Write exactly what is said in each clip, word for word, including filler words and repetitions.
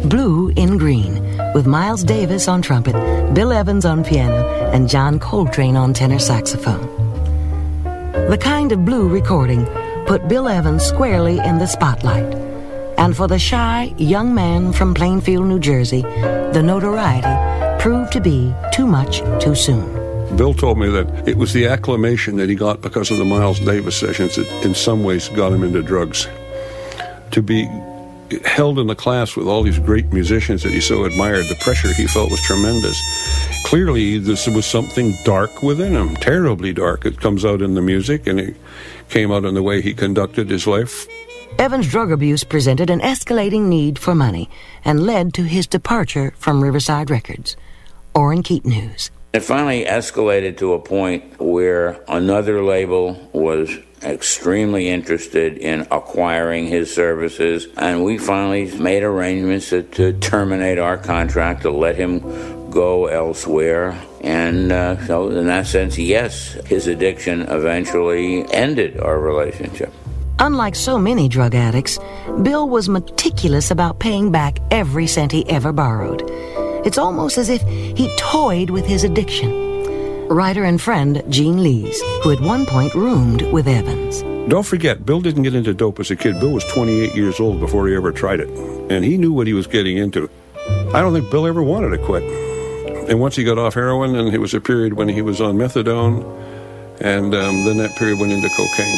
Blue in Green, with Miles Davis on trumpet, Bill Evans on piano, and John Coltrane on tenor saxophone. The Kind of Blue recording put Bill Evans squarely in the spotlight. And for the shy young man from Plainfield, New Jersey, the notoriety proved to be too much too soon. Bill told me that it was the acclamation that he got because of the Miles Davis sessions that in some ways got him into drugs. To be held in the class with all these great musicians that he so admired, the pressure he felt was tremendous. Clearly, this was something dark within him, terribly dark. It comes out in the music, and it came out in the way he conducted his life. Evans' drug abuse presented an escalating need for money and led to his departure from Riverside Records. Orrin Keat News. It finally escalated to a point where another label was extremely interested in acquiring his services, and we finally made arrangements to, to terminate our contract, to let him go elsewhere. And uh, so in that sense, yes, his addiction eventually ended our relationship. Unlike so many drug addicts, Bill was meticulous about paying back every cent he ever borrowed. It's almost as if he toyed with his addiction. Writer and friend Gene Lees, who at one point roomed with Evans. Don't forget, Bill didn't get into dope as a kid. Bill was twenty-eight years old before he ever tried it, and he knew what he was getting into. I don't think Bill ever wanted to quit. And once he got off heroin, and it was a period when he was on methadone, and um, then that period went into cocaine.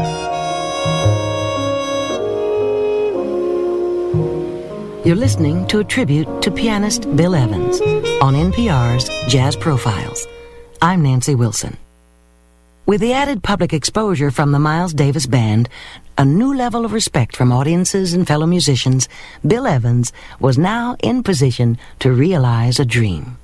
You're listening to a tribute to pianist Bill Evans on N P R's Jazz Profiles. I'm Nancy Wilson. With the added public exposure from the Miles Davis Band, a new level of respect from audiences and fellow musicians, Bill Evans was now in position to realize a dream.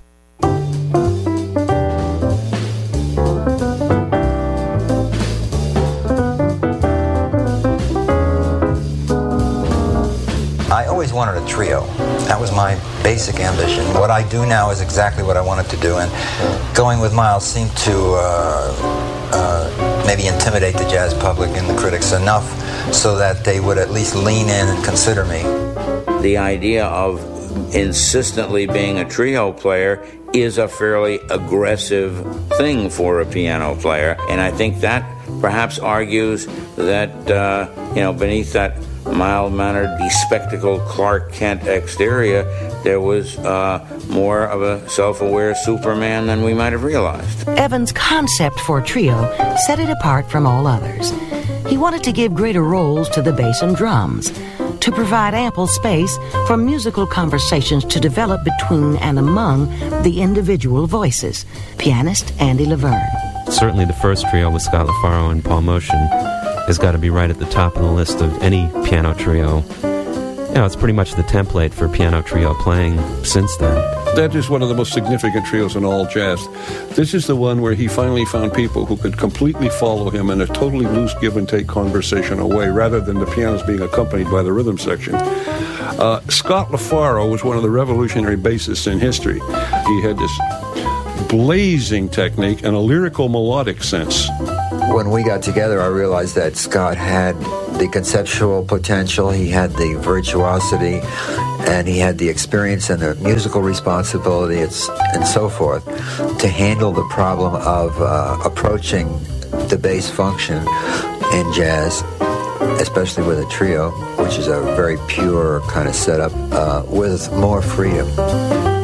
I always wanted a trio. That was my basic ambition. What I do now is exactly what I wanted to do, and going with Miles seemed to uh, uh, maybe intimidate the jazz public and the critics enough so that they would at least lean in and consider me. The idea of insistently being a trio player is a fairly aggressive thing for a piano player, and I think that perhaps argues that, uh, you know, beneath that mild-mannered, bespectacled Clark Kent exterior, there was uh, more of a self-aware Superman than we might have realized. Evans' concept for a trio set it apart from all others. He wanted to give greater roles to the bass and drums, to provide ample space for musical conversations to develop between and among the individual voices. Pianist Andy Laverne. Certainly the first trio with Scott LaFaro and Paul Motian has got to be right at the top of the list of any piano trio. You know, it's pretty much the template for piano trio playing since then. That is one of the most significant trios in all jazz. This is the one where he finally found people who could completely follow him in a totally loose give-and-take conversational way, rather than the pianos being accompanied by the rhythm section. Uh, Scott LaFaro was one of the revolutionary bassists in history. He had this blazing technique and a lyrical melodic sense. When we got together, I realized that Scott had the conceptual potential, he had the virtuosity, and he had the experience and the musical responsibility and so forth to handle the problem of uh, approaching the bass function in jazz, especially with a trio, which is a very pure kind of setup, uh, with more freedom.